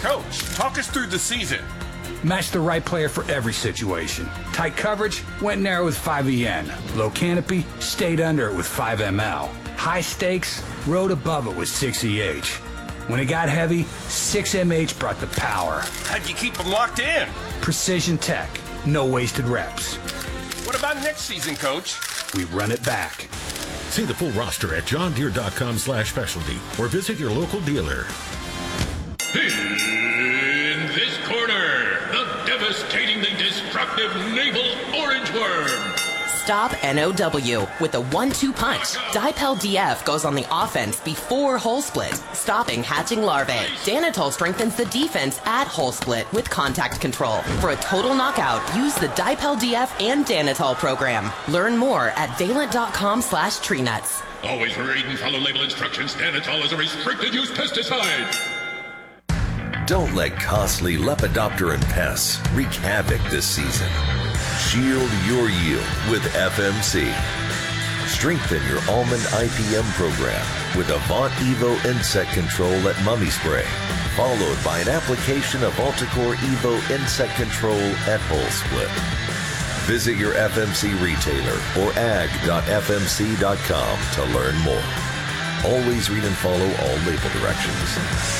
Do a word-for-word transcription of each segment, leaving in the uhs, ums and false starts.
Coach, talk us through the season. Match the right player for every situation. Tight coverage, went narrow with five E N. Low canopy, stayed under it with five M L. High stakes, rode above it with six E H. When it got heavy, six M H brought the power. How'd you keep them locked in? Precision tech, no wasted reps. What about next season, Coach? We run it back. See the full roster at johndeere.com slash specialty or visit your local dealer. In this corner, the devastatingly destructive naval orange worm. Stop N O W with a one two punch. Dipel D F goes on the offense before hole split, stopping hatching larvae. Danitol strengthens the defense at hole split with contact control. For a total knockout, use the Dipel D F and Danitol program. Learn more at valent.com slash tree nuts. Always read and follow label instructions. Danitol is a restricted use pesticide. Don't let costly Lepidopteran pests wreak havoc this season. Shield your yield with F M C. Strengthen your almond I P M program with Avant Evo Insect Control at Mummy Spray, followed by an application of Alticore Evo Insect Control at Hole Split. Visit your F M C retailer or ag dot f m c dot com to learn more. Always read and follow all label directions.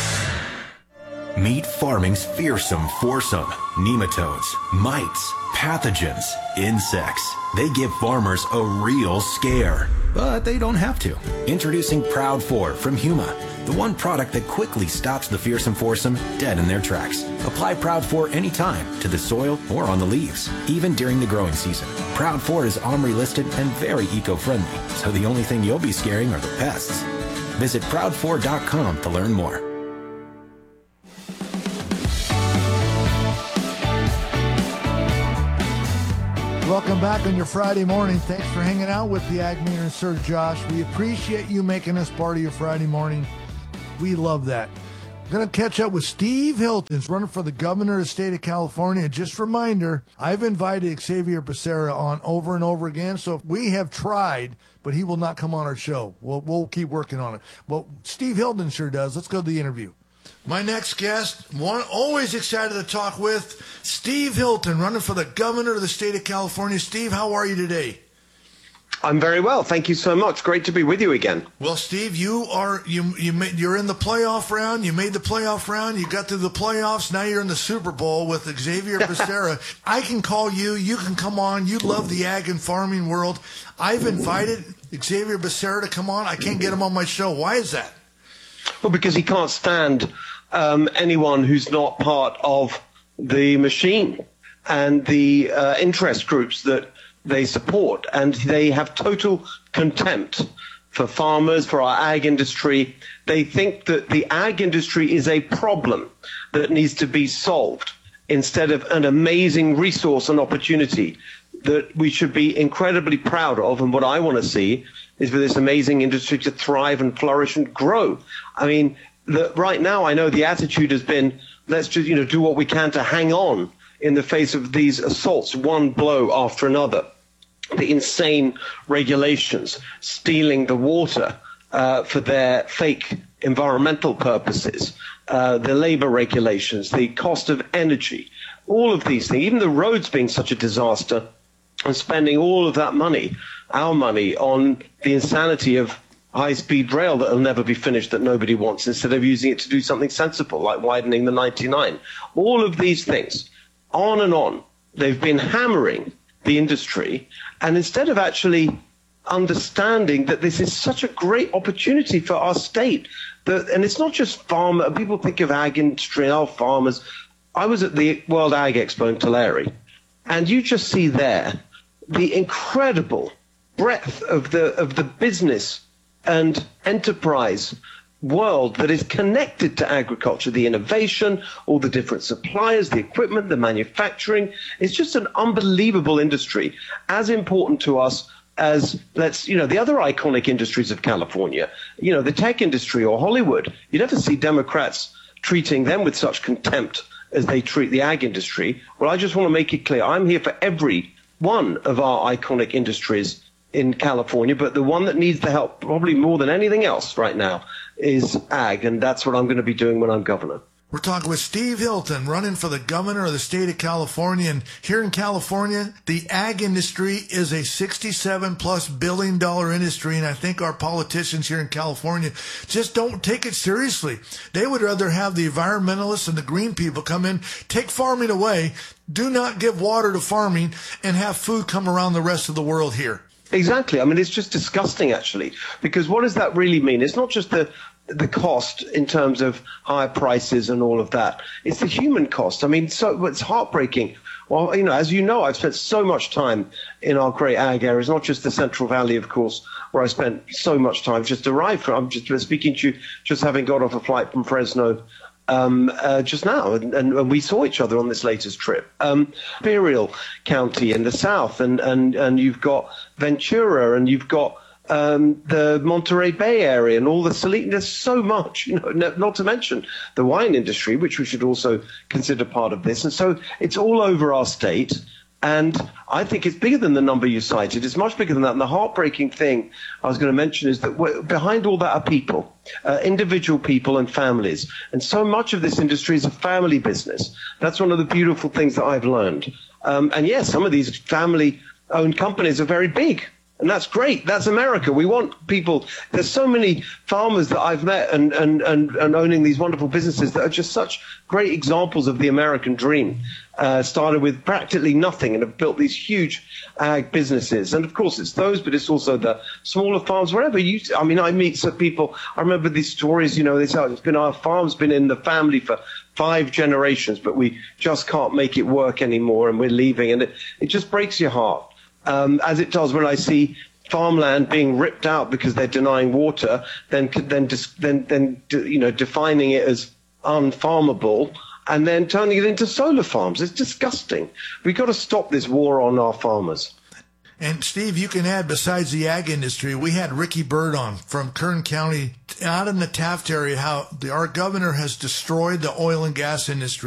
Meet farming's fearsome foursome. Nematodes, mites, pathogens, insects. They give farmers a real scare. But they don't have to. Introducing Proud four from Huma, the one product that quickly stops the fearsome foursome dead in their tracks. Apply Proud four anytime to the soil or on the leaves, even during the growing season. Proud four is OMRI listed and very eco-friendly, so the only thing you'll be scaring are the pests. Visit proud four dot com to learn more. Welcome back on your Friday morning. Thanks for hanging out with the Ag Meter and Sir Josh. We appreciate you making us part of your Friday morning. We love that. I'm going to catch up with Steve Hilton, who's running for the governor of the state of California. Just a reminder, I've invited Xavier Becerra on over and over again, so we have tried, but he will not come on our show. We'll, we'll keep working on it. Well, Steve Hilton sure does. Let's go to the interview. My next guest, one always excited to talk with, Steve Hilton, running for the governor of the state of California. Steve, how are you today? I'm very well. Thank you so much. Great to be with you again. Well, Steve, you are you you made, you're in the playoff round. You made the playoff round. You got through the playoffs. Now you're in the Super Bowl with Xavier Becerra. I can call you. You can come on. You love the ag and farming world. I've invited Xavier Becerra to come on. I can't get him on my show. Why is that? Well, because he can't stand um, anyone who's not part of the machine and the uh, interest groups that they support. And they have total contempt for farmers, for our ag industry. They think that the ag industry is a problem that needs to be solved instead of an amazing resource and opportunity that we should be incredibly proud of. And what I want to see is for this amazing industry to thrive and flourish and grow. I mean, the, right now, I know the attitude has been, let's just, you know, do what we can to hang on in the face of these assaults, one blow after another. The insane regulations, stealing the water uh, for their fake environmental purposes, uh, the labor regulations, the cost of energy, all of these things, even the roads being such a disaster, and spending all of that money, our money, on the insanity of high-speed rail that will never be finished, that nobody wants, instead of using it to do something sensible, like widening the ninety-nine. All of these things, on and on, they've been hammering the industry, and instead of actually understanding that this is such a great opportunity for our state, that, and it's not just farmer, people think of ag industry, our farmers. I was at the World Ag Expo in Tulare, and you just see there the incredible breadth of the of the business and enterprise world that is connected to agriculture, the innovation, all the different suppliers, the equipment, the manufacturing. It's just an unbelievable industry, as important to us as, let's, you know, the other iconic industries of California, you know, the tech industry or Hollywood. You never see Democrats treating them with such contempt as they treat the ag industry. Well, I just want to make it clear, I'm here for every one of our iconic industries in California, but the one that needs the help probably more than anything else right now is ag, and that's what I'm going to be doing when I'm governor. We're talking with Steve Hilton, running for the governor of the state of California. And here in California, the ag industry is a sixty-seven plus billion dollar industry. And I think our politicians here in California just don't take it seriously. They would rather have the environmentalists and the green people come in, take farming away, do not give water to farming, and have food come around the rest of the world here. Exactly. I mean, it's just disgusting, actually, because what does that really mean? It's not just the the cost in terms of higher prices and all of that. It's the human cost. I mean, so it's heartbreaking. Well, you know, as you know, I've spent so much time in our great ag areas, not just the Central Valley, of course, where I spent so much time. Just arrived from, I'm just speaking to you, just having got off a flight from Fresno um, uh, just now, and, and, and we saw each other on this latest trip. Um, Imperial County in the south, and, and, and you've got Ventura, and you've got Um, the Monterey Bay area and all the Saline. There's so much, you know, not to mention the wine industry, which we should also consider part of this. And so it's all over our state. And I think it's bigger than the number you cited. It's much bigger than that. And the heartbreaking thing I was going to mention is that behind all that are people, uh, individual people and families. And so much of this industry is a family business. That's one of the beautiful things that I've learned. Um, and yes, some of these family-owned companies are very big. And that's great. That's America. We want people. There's so many farmers that I've met and, and, and, and owning these wonderful businesses that are just such great examples of the American dream. Uh, started with practically nothing and have built these huge ag businesses. And of course, it's those, but it's also the smaller farms, wherever you, I mean, I meet some people. I remember these stories, you know, they say it's been our farm's been in the family for five generations, but we just can't make it work anymore and we're leaving. And it, it just breaks your heart. Um, as it does when I see farmland being ripped out because they're denying water, then then then then you know defining it as unfarmable, and then turning it into solar farms. It's disgusting. We've got to stop this war on our farmers. And Steve, you can add, besides the ag industry, we had Ricky Byrd on from Kern County out in the Taft area, how the, our governor has destroyed the oil and gas industry.